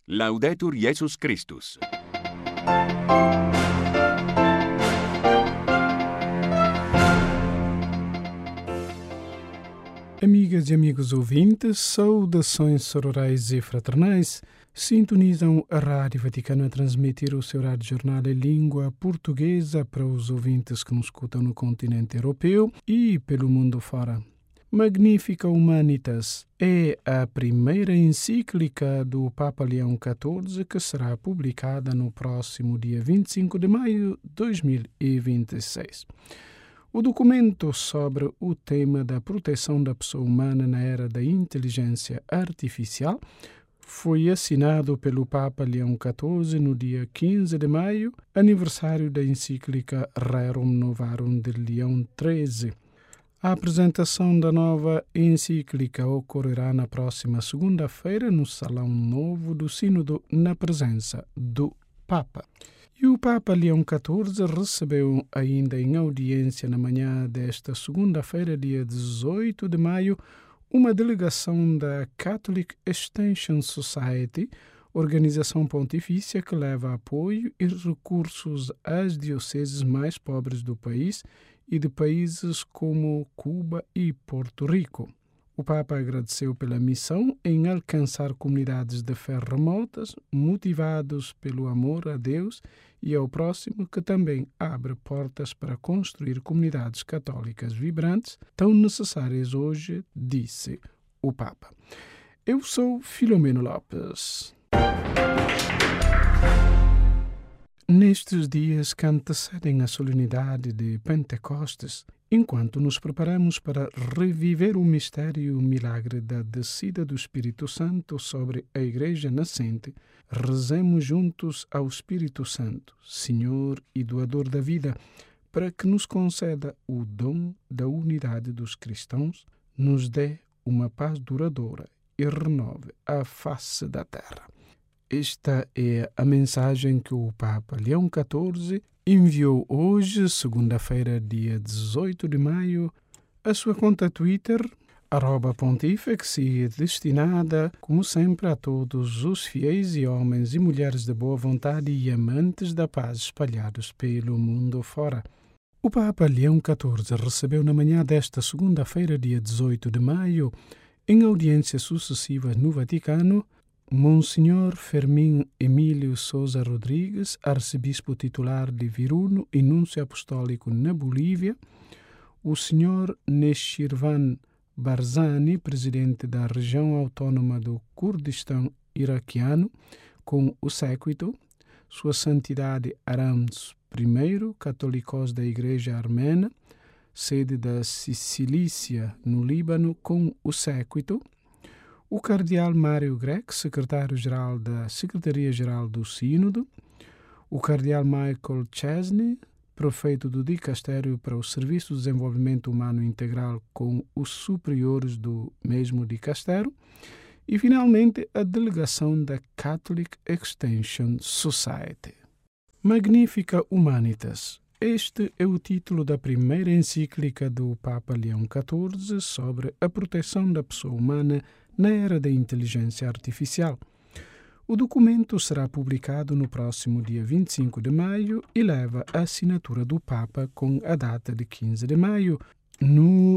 Laudetur Jesus Christus. Amigas e amigos ouvintes, saudações sororais e fraternais. Sintonizam a Rádio Vaticano a transmitir o seu rádio jornal em língua portuguesa para os ouvintes que nos escutam no continente europeu e pelo mundo fora. Magnificat Humanitas é a primeira encíclica do Papa Leão XIV que será publicada no próximo dia 25 de maio de 2026. O documento sobre o tema da proteção da pessoa humana na era da inteligência artificial foi assinado pelo Papa Leão XIV no dia 15 de maio, aniversário da encíclica Rerum Novarum de Leão XIII. A apresentação da nova encíclica ocorrerá na próxima segunda-feira no Salão Novo do Sínodo, na presença do Papa. E o Papa Leão XIV recebeu ainda em audiência na manhã desta segunda-feira, dia 18 de maio, uma delegação da Catholic Extension Society, organização pontifícia que leva apoio e recursos às dioceses mais pobres do país e de países como Cuba e Porto Rico. O Papa agradeceu pela missão em alcançar comunidades de fé remotas, motivados pelo amor a Deus e ao próximo, que também abre portas para construir comunidades católicas vibrantes, tão necessárias hoje, disse o Papa. Eu sou Filomeno Lopes. Nestes dias que antecedem a solenidade de Pentecostes, enquanto nos preparamos para reviver o mistério e o milagre da descida do Espírito Santo sobre a Igreja nascente, rezemos juntos ao Espírito Santo, Senhor e doador da vida, para que nos conceda o dom da unidade dos cristãos, nos dê uma paz duradoura e renove a face da terra. Esta é a mensagem que o Papa Leão XIV enviou hoje, segunda-feira, dia 18 de maio, à sua conta Twitter, @Pontifex, e destinada, como sempre, a todos os fiéis e homens e mulheres de boa vontade e amantes da paz espalhados pelo mundo fora. O Papa Leão XIV recebeu na manhã desta segunda-feira, dia 18 de maio, em audiências sucessivas no Vaticano, Monsenhor Fermín Emílio Sousa Rodrigues, arcebispo titular de Viruno e núncio apostólico na Bolívia, o Sr. Neshirvan Barzani, presidente da região autônoma do Kurdistão iraquiano, com o séquito, Sua Santidade Arams I, católicos da Igreja Armena, sede da Cilícia, no Líbano, com o séquito, o cardeal Mário Grech, secretário-geral da Secretaria-Geral do Sínodo, o cardeal Michael Chesney, prefeito do Dicastério para o Serviço de Desenvolvimento Humano Integral, com os superiores do mesmo dicastério, e, finalmente, a delegação da Catholic Extension Society. Magnificat Humanitas. Este é o título da primeira encíclica do Papa Leão XIV sobre a proteção da pessoa humana na era da inteligência artificial. O documento será publicado no próximo dia 25 de maio e leva a assinatura do Papa com a data de 15 de maio, no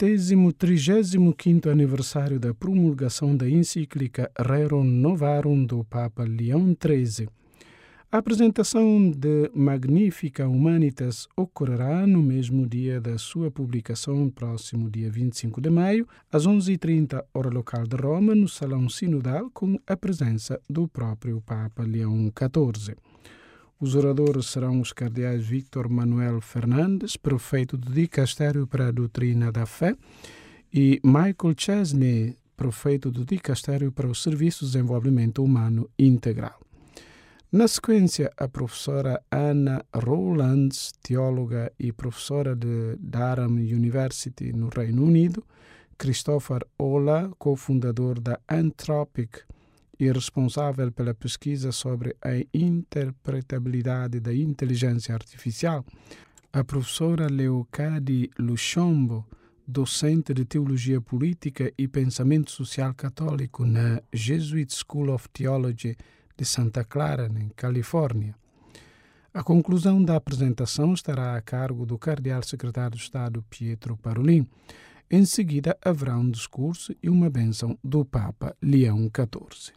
135º aniversário da promulgação da encíclica Rerum Novarum do Papa Leão XIII. A apresentação de Magnificat Humanitas ocorrerá no mesmo dia da sua publicação, próximo dia 25 de maio, às 11h30, hora local de Roma, no Salão Sinodal, com a presença do próprio Papa Leão XIV. Os oradores serão os cardeais Víctor Manuel Fernandes, prefeito do Dicastério para a Doutrina da Fé, e Michael Chesney, prefeito do Dicastério para o Serviço de Desenvolvimento Humano Integral. Na sequência, a professora Anna Rowlands, teóloga e professora de Durham University, no Reino Unido, Christopher Olah, cofundador da Anthropic e responsável pela pesquisa sobre a interpretabilidade da inteligência artificial, a professora Leocadie Luchombo, docente de Teologia Política e Pensamento Social Católico na Jesuit School of Theology de Santa Clara, em Califórnia. A conclusão da apresentação estará a cargo do Cardeal Secretário de Estado Pietro Parolin. Em seguida, haverá um discurso e uma bênção do Papa Leão XIV.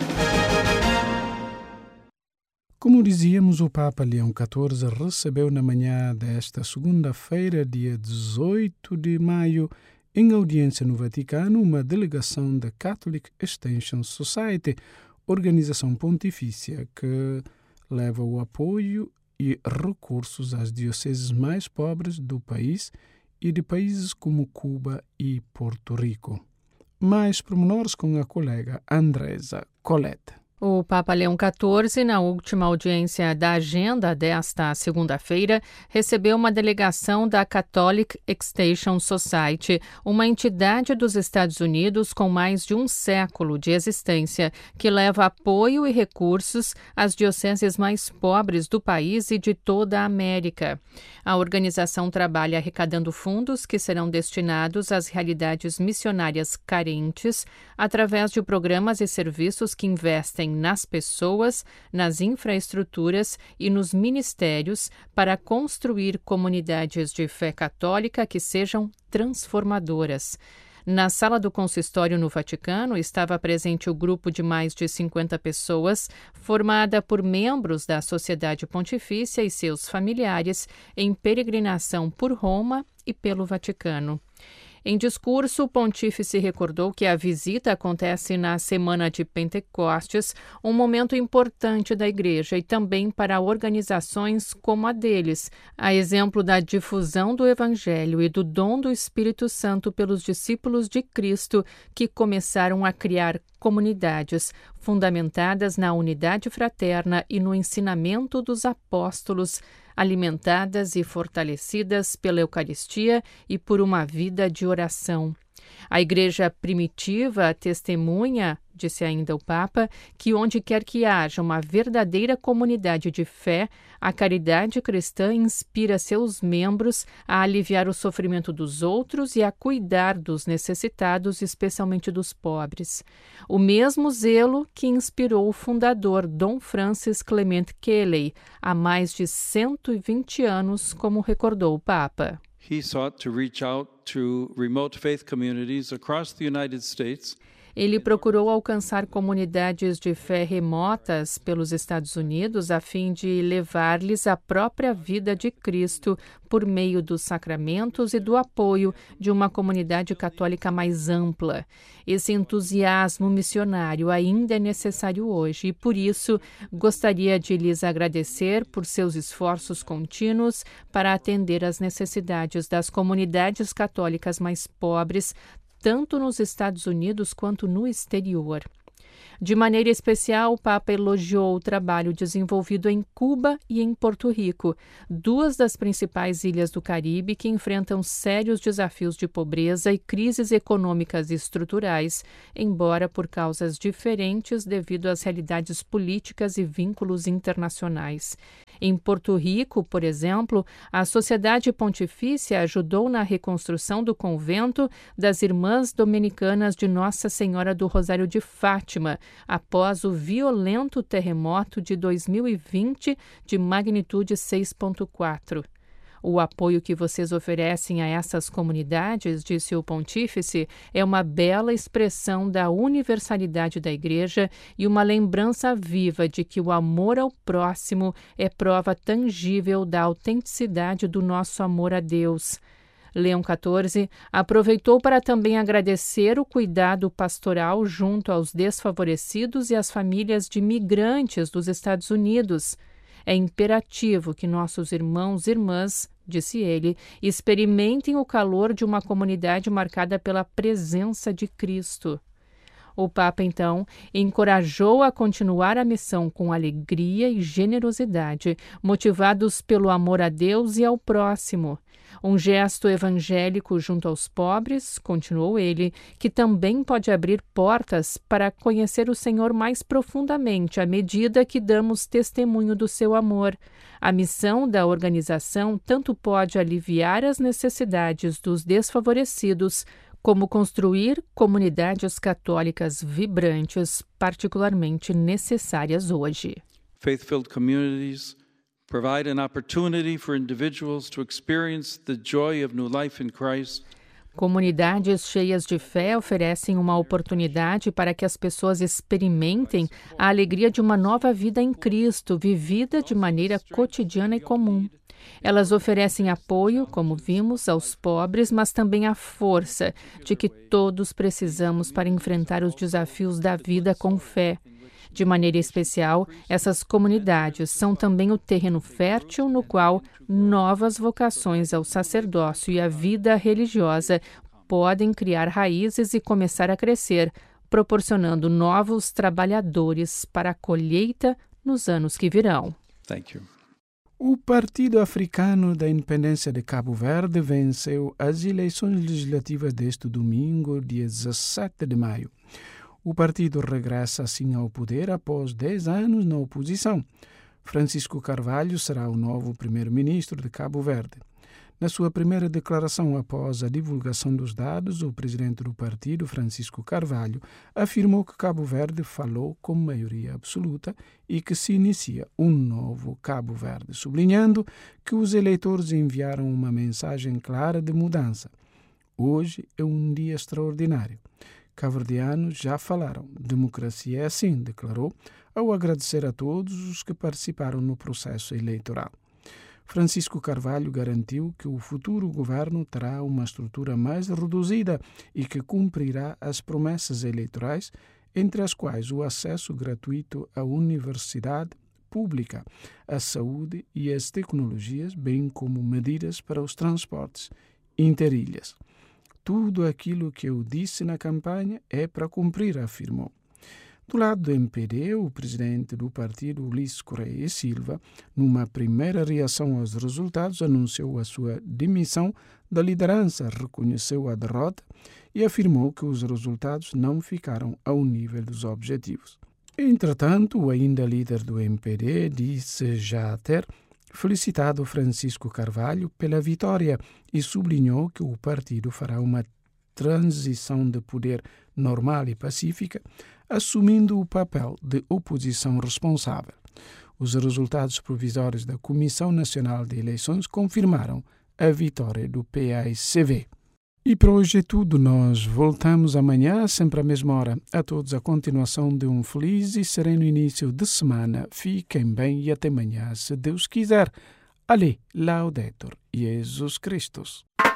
Como dizíamos, o Papa Leão XIV recebeu na manhã desta segunda-feira, dia 18 de maio, em audiência no Vaticano, uma delegação da Catholic Extension Society, organização pontifícia que leva o apoio e recursos às dioceses mais pobres do país e de países como Cuba e Porto Rico. Mais pormenores com a colega Andresa Colette. O Papa Leão XIV, na última audiência da agenda desta segunda-feira, recebeu uma delegação da Catholic Extension Society, uma entidade dos Estados Unidos com mais de um século de existência, que leva apoio e recursos às dioceses mais pobres do país e de toda a América. A organização trabalha arrecadando fundos que serão destinados às realidades missionárias carentes, através de programas e serviços que investem nas pessoas, nas infraestruturas e nos ministérios para construir comunidades de fé católica que sejam transformadoras. Na sala do consistório no Vaticano estava presente o grupo de mais de 50 pessoas, formada por membros da Sociedade Pontifícia e seus familiares, em peregrinação por Roma e pelo Vaticano. Em discurso, o pontífice recordou que a visita acontece na semana de Pentecostes, um momento importante da Igreja e também para organizações como a deles, a exemplo da difusão do Evangelho e do dom do Espírito Santo pelos discípulos de Cristo, que começaram a criar comunidades fundamentadas na unidade fraterna e no ensinamento dos apóstolos, alimentadas e fortalecidas pela Eucaristia e por uma vida de oração. A Igreja primitiva testemunha, disse ainda o Papa, que onde quer que haja uma verdadeira comunidade de fé, a caridade cristã inspira seus membros a aliviar o sofrimento dos outros e a cuidar dos necessitados, especialmente dos pobres. O mesmo zelo que inspirou o fundador Dom Francis Clement Kelley há mais de 120 anos, como recordou o Papa. He sought to reach out to remote faith communities across the United States. Ele procurou alcançar comunidades de fé remotas pelos Estados Unidos a fim de levar-lhes a própria vida de Cristo por meio dos sacramentos e do apoio de uma comunidade católica mais ampla. Esse entusiasmo missionário ainda é necessário hoje e, por isso, gostaria de lhes agradecer por seus esforços contínuos para atender às necessidades das comunidades católicas mais pobres, tanto nos Estados Unidos quanto no exterior. De maneira especial, o Papa elogiou o trabalho desenvolvido em Cuba e em Porto Rico, duas das principais ilhas do Caribe que enfrentam sérios desafios de pobreza e crises econômicas e estruturais, embora por causas diferentes devido às realidades políticas e vínculos internacionais. Em Porto Rico, por exemplo, a Sociedade Pontifícia ajudou na reconstrução do convento das Irmãs Dominicanas de Nossa Senhora do Rosário de Fátima, após o violento terremoto de 2020 de magnitude 6,4. O apoio que vocês oferecem a essas comunidades, disse o pontífice, é uma bela expressão da universalidade da Igreja e uma lembrança viva de que o amor ao próximo é prova tangível da autenticidade do nosso amor a Deus. Leão XIV aproveitou para também agradecer o cuidado pastoral junto aos desfavorecidos e às famílias de migrantes dos Estados Unidos. É imperativo que nossos irmãos e irmãs, disse ele, experimentem o calor de uma comunidade marcada pela presença de Cristo. O Papa, então, encorajou a continuar a missão com alegria e generosidade, motivados pelo amor a Deus e ao próximo. Um gesto evangélico junto aos pobres, continuou ele, que também pode abrir portas para conhecer o Senhor mais profundamente à medida que damos testemunho do seu amor. A missão da organização tanto pode aliviar as necessidades dos desfavorecidos, como construir comunidades católicas vibrantes, particularmente necessárias hoje. Faith-filled communities provide an opportunity for individuals to experience the joy of new life in Christ. Comunidades cheias de fé oferecem uma oportunidade para que as pessoas experimentem a alegria de uma nova vida em Cristo, vivida de maneira cotidiana e comum. Elas oferecem apoio, como vimos, aos pobres, mas também a força de que todos precisamos para enfrentar os desafios da vida com fé. De maneira especial, essas comunidades são também o terreno fértil no qual novas vocações ao sacerdócio e à vida religiosa podem criar raízes e começar a crescer, proporcionando novos trabalhadores para a colheita nos anos que virão. Thank you. O Partido Africano da Independência de Cabo Verde venceu as eleições legislativas deste domingo, dia 17 de maio. O partido regressa assim ao poder após 10 anos na oposição. Francisco Carvalho será o novo primeiro-ministro de Cabo Verde. Na sua primeira declaração após a divulgação dos dados, o presidente do partido, Francisco Carvalho, afirmou que Cabo Verde falou com maioria absoluta e que se inicia um novo Cabo Verde, sublinhando que os eleitores enviaram uma mensagem clara de mudança. Hoje é um dia extraordinário. Cabo-verdianos já falaram. Democracia é assim, declarou, ao agradecer a todos os que participaram no processo eleitoral. Francisco Carvalho garantiu que o futuro governo terá uma estrutura mais reduzida e que cumprirá as promessas eleitorais, entre as quais o acesso gratuito à universidade pública, à saúde e às tecnologias, bem como medidas para os transportes interilhas. Tudo aquilo que eu disse na campanha é para cumprir, afirmou. Do lado do MPD, o presidente do partido, Ulisses Correia e Silva, numa primeira reação aos resultados, anunciou a sua demissão da liderança, reconheceu a derrota e afirmou que os resultados não ficaram ao nível dos objetivos. Entretanto, o ainda líder do MPD disse já ter felicitado Francisco Carvalho pela vitória e sublinhou que o partido fará uma transição de poder normal e pacífica, assumindo o papel de oposição responsável. Os resultados provisórios da Comissão Nacional de Eleições confirmaram a vitória do PAICV. E para hoje é tudo. Nós voltamos amanhã, sempre à mesma hora. A todos a continuação de um feliz e sereno início de semana. Fiquem bem e até amanhã, se Deus quiser. Ali, Laudetur Jesus Christus.